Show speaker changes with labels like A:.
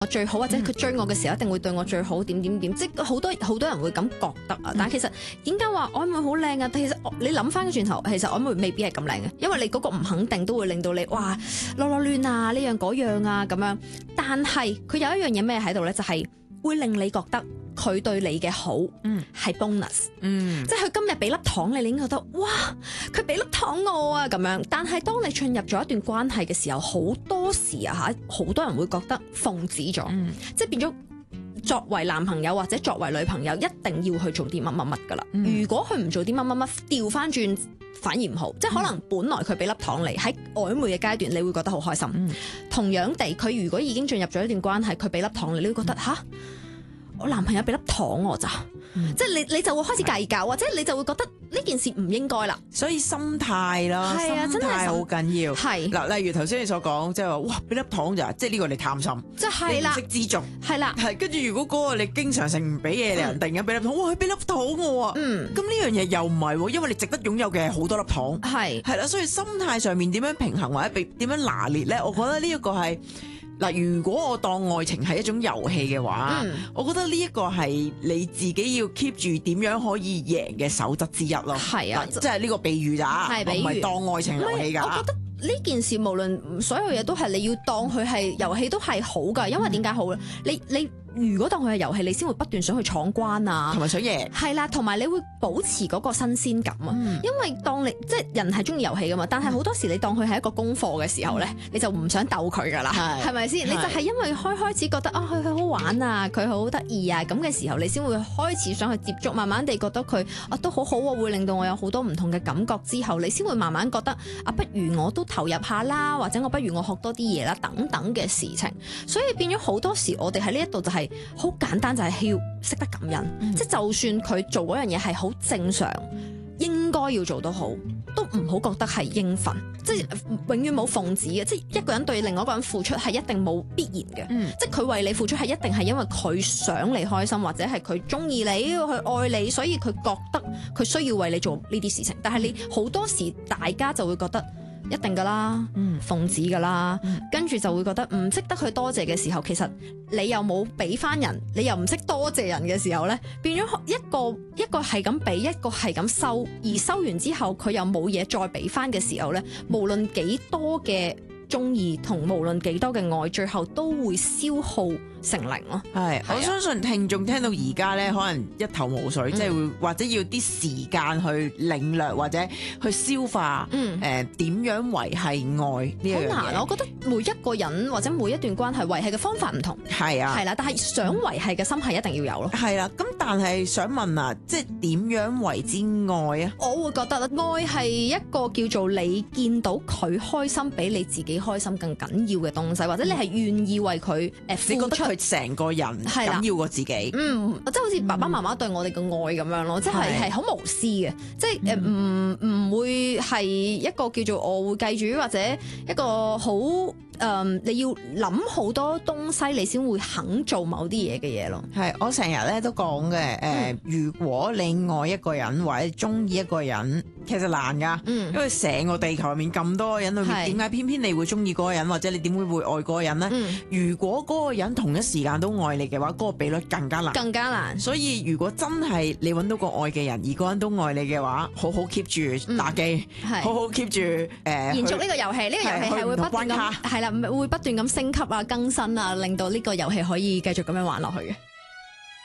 A: 我最好，或者佢追我嘅時候一定會對我最好，點，即係好多人會咁覺得啊。但係其實點解話曖昧好靚啊？其實你諗翻個轉頭，其實曖昧未必係咁靚嘅，因為你嗰個唔肯定都會令到你哇囉囉攣啊，呢樣嗰樣啊咁樣。但係佢有一樣嘢咩喺度咧，就係會令你覺得佢對你嘅好係 bonus，即係佢今日俾粒糖你，你已經覺得哇，佢俾粒糖我啊咁樣。但係當你進入咗一段關係嘅時候，好多時啊好多人會覺得奉旨咗，即係變咗作為男朋友或者作為女朋友，一定要去做啲乜乜乜噶啦。如果佢唔做啲乜乜乜，調翻轉反而唔好，即係可能本來佢俾粒糖你喺曖昧嘅階段，你會覺得好開心。同樣地，佢如果已經進入咗一段關係，佢俾粒糖你，你會覺得吓，我男朋友俾粒糖我咋，即係你就會開始計較，或者你就會覺得呢件事唔應該啦。
B: 所以心態啦，
A: 係啊，
B: 心態好緊要。
A: 係
B: 嗱，例如頭先你所講，即係話哇，俾粒糖咋，即係呢個你貪心，
A: 即係啦，
B: 你唔識知足，
A: 係啦，
B: 係跟住如果嗰個你經常性唔俾嘢你，突然間俾粒糖，哇，佢俾粒糖我啊，咁呢樣嘢又唔係喎，因為你值得擁有嘅係好多粒糖，係啦，所以心態上面點樣平衡或者點樣拿捏咧？我覺得呢一個係。嗱，如果我當愛情係一種遊戲嘅話，我覺得呢一個係你自己要 keep 住點樣可以贏嘅守則之一咯。係啊，即係呢個比喻咋，我唔係當愛情遊戲㗎。我覺得呢件事無論所有嘢都係你要當佢係遊戲都係好㗎，因為點解好咧？你如果當佢係遊戲，你先會不斷想去闖關啊，同埋想贏。係啦，同埋你會保持嗰個新鮮感啊。因為當你即係人係中意遊戲㗎嘛，但係好多時你當佢係一個功課嘅時候咧，你就唔想鬥佢㗎啦，係咪先？你就係因為開始覺得啊，佢好玩啊，佢好得意啊，咁嘅時候你先會開始想去接觸，慢慢地覺得佢啊都好好喎，會令到我有好多唔同嘅感覺之後，你先會慢慢覺得啊，不如我都投入下啦，或者我不如我學多啲嘢啦，等等嘅事情。所以變咗好多時，我哋喺呢一度就係好簡單，就係要識得感恩，即係就算佢做嗰樣嘢係好正常，應該要做到好，都唔好覺得係應份，即係永遠冇奉旨嘅，即係一個人對另外一個人付出係一定冇必然嘅，即係佢為你付出係一定係因為佢想你開心，或者係佢中意你，佢愛你，所以佢覺得佢需要為你做呢啲事情。但係你好多時大家就會覺得一定噶啦，奉旨噶啦，跟住就會覺得唔識得去多謝嘅時候，其實你又冇俾翻人，你又唔識多謝人嘅時候呢，變咗一個係咁俾，一個係咁收，而收完之後佢又冇嘢再俾翻嘅時候呢，無論幾多嘅中意同無論幾多嘅愛，最後都會消耗成零咯。係，我相信聽眾聽到而家咧，可能一頭霧水，即係會或者要啲時間去領略或者去消化，點樣維繫愛呢樣嘢。好難，
A: 我覺得每一個人或者每一段關係維繫嘅方法唔同。係啊，係啦，但係想維繫嘅心係一定要有咯。
B: 係啦，咁但係想問啊，即係點樣為之愛啊？
A: 我會覺得愛係一個叫做你見到佢開心比你自己開心更緊要嘅東西，或者你係願意為佢付出。
B: 佢成個人緊要過自己，即
A: 係好似爸爸媽媽對我哋嘅愛咁樣咯，即係好無私嘅，即係唔會係一個叫做我會記住，或者一個好你要諗好多東西，你先會肯做某啲嘢嘅嘢咯。
B: 係，我成日咧都講嘅，如果你愛一個人或者中意一個人，其實難噶，因為成個地球入面咁多人裏面，點解偏偏你會中意嗰個人，或者你點會愛嗰個人呢？如果嗰個人同一時間都愛你嘅話，嗰個比率更加難，更加難。所以如果真係你揾到個愛嘅人，而嗰個人都愛你嘅話，好好 keep 住打機，好好 keep 住
A: 延續呢個遊戲。呢個遊戲係會不斷咁係啦，會不斷咁升級啊、更新啊，令到呢個遊戲可以繼續咁樣玩落去嘅。